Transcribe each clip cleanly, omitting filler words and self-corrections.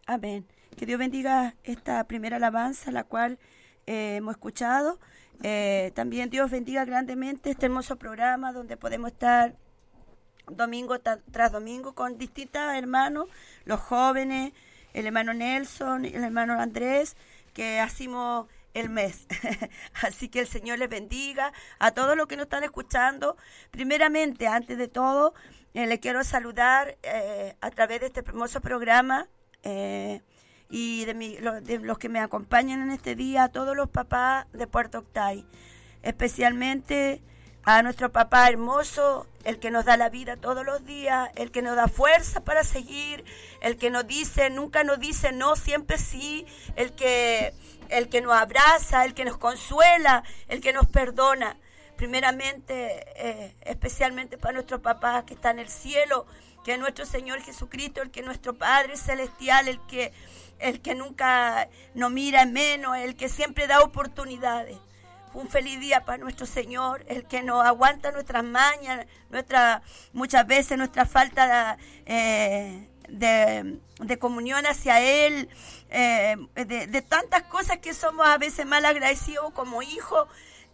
Amén. Que Dios bendiga esta primera alabanza, la cual hemos escuchado. También Dios bendiga grandemente este hermoso programa donde podemos estar domingo tras domingo con distintos hermanos, los jóvenes, el hermano Nelson, el hermano Andrés, que hacemos el mes. Así que el Señor les bendiga a todos los que nos están escuchando. Primeramente, antes de todo, le quiero saludar a través de este hermoso programa y de los que me acompañan en este día, a todos los papás de Puerto Octay, especialmente a nuestro papá hermoso, el que nos da la vida todos los días, el que nos da fuerza para seguir, el que nos dice, nunca nos dice no, siempre sí, el que nos abraza, el que nos consuela, el que nos perdona. Primeramente, especialmente para nuestro papá que está en el cielo, que es nuestro Señor Jesucristo, el que es nuestro Padre Celestial, el que nunca nos mira en menos, el que siempre da oportunidades. Un feliz día para nuestro Señor, el que nos aguanta nuestras mañas, muchas veces nuestra falta de comunión hacia Él, de tantas cosas que somos a veces mal agradecidos como hijos,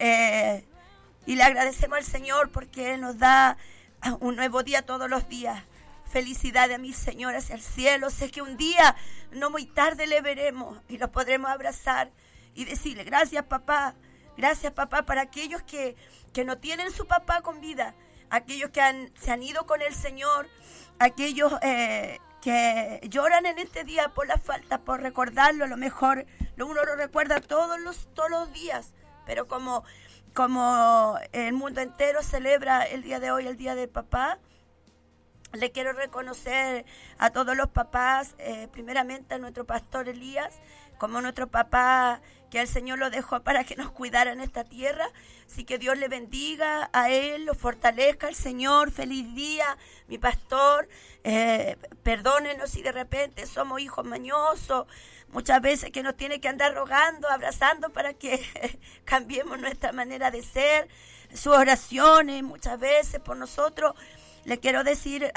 y le agradecemos al Señor porque Él nos da un nuevo día todos los días. Felicidades a mi Señor hacia el cielo. Sé que un día, no muy tarde, le veremos y lo podremos abrazar y decirle gracias papá para aquellos que no tienen su papá con vida, aquellos que se han ido con el Señor, aquellos que lloran en este día por la falta, por recordarlo. A lo mejor uno lo recuerda todos los días, pero como el mundo entero celebra el día de hoy, el día del papá, le quiero reconocer a todos los papás, primeramente a nuestro pastor Elías, como nuestro papá, que el Señor lo dejó para que nos cuidara en esta tierra. Así que Dios le bendiga a él, lo fortalezca el Señor. Feliz día, mi pastor. Perdónenos si de repente somos hijos mañosos, muchas veces que nos tiene que andar rogando, abrazando para que cambiemos nuestra manera de ser, sus oraciones muchas veces por nosotros. Le quiero decir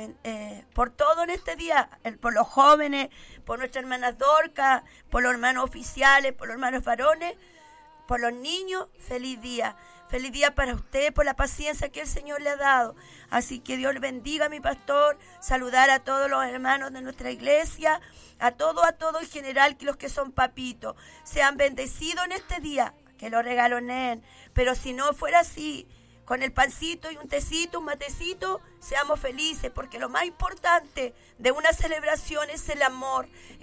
por todo en este día, por los jóvenes, por nuestras hermanas Dorcas, por los hermanos oficiales, por los hermanos varones, por los niños, feliz día. Feliz día para usted, por la paciencia que el Señor le ha dado. Así que Dios le bendiga a mi pastor, saludar a todos los hermanos de nuestra iglesia, a todo en general, que los que son papitos, sean bendecidos en este día, que lo regalonen. Pero si no fuera así, con el pancito y un tecito, un matecito, seamos felices, porque lo más importante de una celebración es el amor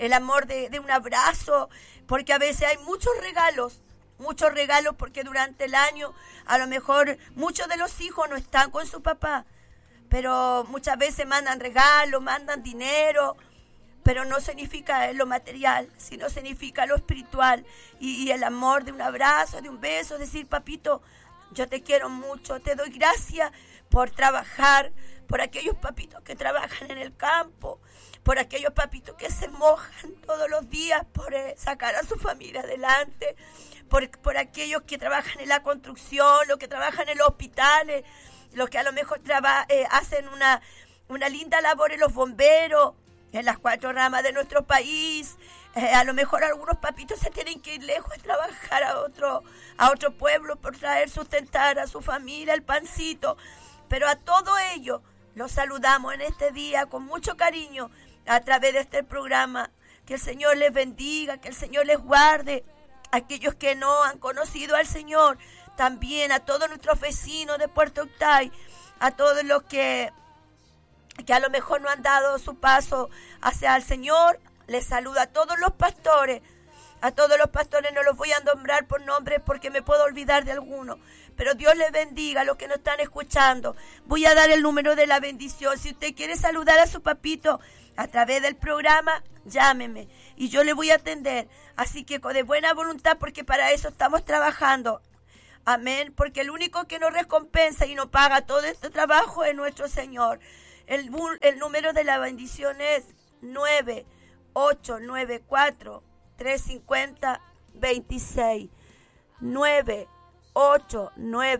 de un abrazo, porque a veces hay muchos regalos, porque durante el año a lo mejor muchos de los hijos no están con su papá, pero muchas veces mandan regalos, mandan dinero, pero no significa lo material, sino significa lo espiritual y el amor de un abrazo, de un beso, decir papito, yo te quiero mucho, te doy gracias por trabajar, por aquellos papitos que trabajan en el campo, por aquellos papitos que se mojan todos los días por sacar a su familia adelante, por aquellos que trabajan en la construcción, los que trabajan en los hospitales, los que a lo mejor hacen una linda labor en los bomberos, en las 4 ramas de nuestro país. A lo mejor algunos papitos se tienen que ir lejos a trabajar a otro pueblo por sustentar a su familia, el pancito. Pero a todo ello los saludamos en este día con mucho cariño a través de este programa. Que el Señor les bendiga, que el Señor les guarde. Aquellos que no han conocido al Señor, también a todos nuestros vecinos de Puerto Octay, a todos los que a lo mejor no han dado su paso hacia el Señor. Les saluda a todos los pastores. A todos los pastores no los voy a nombrar por nombre porque me puedo olvidar de alguno. Pero Dios les bendiga a los que nos están escuchando. Voy a dar el número de la bendición. Si usted quiere saludar a su papito a través del programa, llámeme y yo le voy a atender. Así que de buena voluntad, porque para eso estamos trabajando. Amén. Porque el único que nos recompensa y nos paga todo este trabajo es nuestro Señor. El número de la bendición es 9-894-350-26.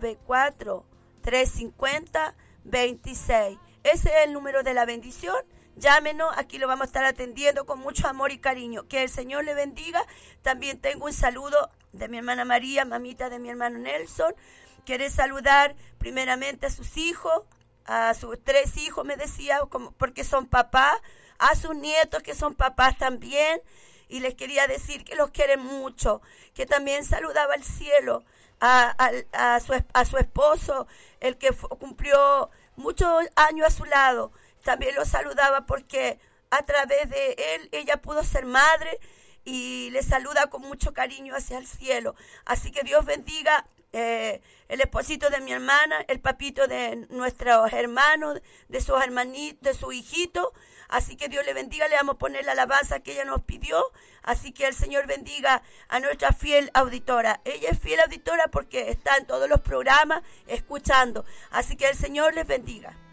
9-894-350-26. Ese es el número de la bendición. llámenos, aquí lo vamos a estar atendiendo con mucho amor y cariño. Que el Señor le bendiga. También tengo un saludo de mi hermana María, mamita de mi hermano Nelson. Quiere saludar primeramente a sus hijos, a sus 3 hijos, me decía, porque son papás, a sus nietos que son papás también. Y les quería decir que los quiere mucho, que también saludaba al cielo, a su esposo, el que cumplió muchos años a su lado. También lo saludaba porque a través de él ella pudo ser madre y le saluda con mucho cariño hacia el cielo. Así que Dios bendiga el esposito de mi hermana, el papito de nuestros hermanos, de sus hermanitos, de su hijito. Así que Dios le bendiga, le vamos a poner la alabanza que ella nos pidió. Así que el Señor bendiga a nuestra fiel auditora. Ella es fiel auditora porque está en todos los programas escuchando. Así que el Señor les bendiga.